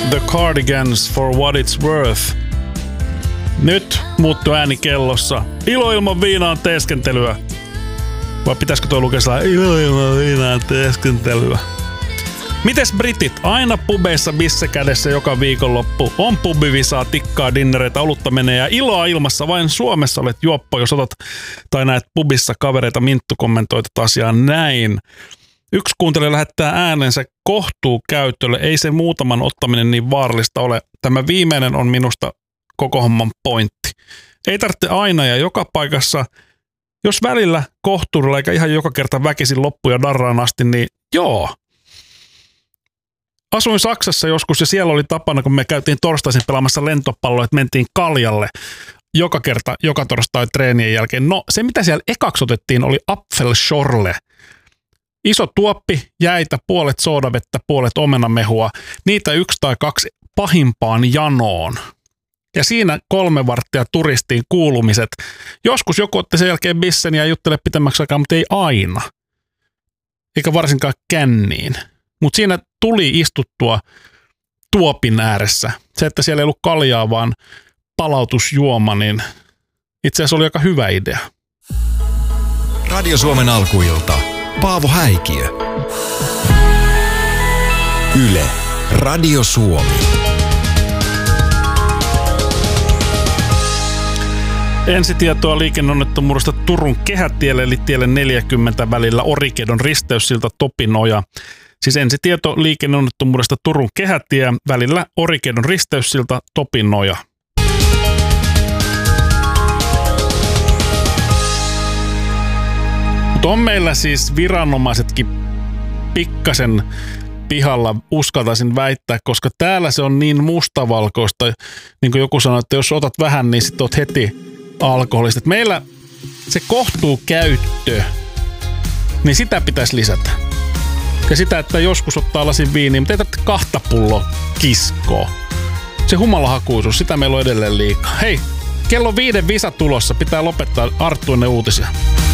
The Cardigans for What It's Worth. Nyt muuttuu ääni kellossa. Ilo ilman viinaan teeskentelyä. Vai pitäisikö tuo lukea sellainen ilo ilman viinaan teeskentelyä? Mites britit? Aina pubeissa bisse kädessä joka viikonloppu. On pubivisaa, tikkaa, dinnereitä, olutta menee ja iloa ilmassa. Vain Suomessa olet juoppo, jos otat tai näet pubissa kavereita. Minttu kommentoi tätä asiaa näin. Yksi kuuntelija lähettää äänensä kohtuu käytölle. Ei se muutaman ottaminen niin vaarallista ole. Tämä viimeinen on minusta koko homman pointti. Ei tarvitse aina ja joka paikassa. Jos välillä kohtuudella eikä ihan joka kerta väkisin loppu ja darraan asti, niin joo. Asuin Saksassa joskus ja siellä oli tapana, kun me käytiin torstaisin pelaamassa lentopalloa, että mentiin kaljalle joka kerta, joka torstai treenien jälkeen. No se mitä siellä ekaksi otettiin oli Apfelschorle. Iso tuoppi, jäitä, puolet soodavettä, puolet omenamehua. Niitä 1 tai 2 pahimpaan janoon. Ja siinä 3 varttia turistiin kuulumiset. Joskus joku otti sen jälkeen bissen ja juttele pitemmäksi aikaa, mutta ei aina. Eikä varsinkaan känniin. Mutta siinä tuli istuttua tuopin ääressä. Se, että siellä ei ollut kaljaa, vaan palautusjuoma, niin itse asiassa oli aika hyvä idea. Radio Suomen alkuilta. Paavo Häikiö. Yle. Radio Suomi. Ensitietoa liikenneonnettomuudesta Turun kehätielle eli tielle 40 välillä Orikedon risteyssilta Topinoja. Siis ensitieto liikenneonnettomuudesta Turun kehätie välillä Orikedon risteyssilta Topinoja. Mutta on meillä siis viranomaisetkin pikkasen pihalla, uskaltaisin väittää, koska täällä se on niin mustavalkoista, niin kuin joku sanoi, että jos otat vähän, niin sit oot heti alkoholista. Et meillä se kohtuukäyttö, niin sitä pitäisi lisätä. Ja sitä, että joskus ottaa lasin viiniä, mutta ei tarvitse 2 pulloa kiskoa. Se humalahakuisuus, sitä meillä on edelleen liikaa. Hei, kello 5 visa tulossa, pitää lopettaa Arttuinen uutisia.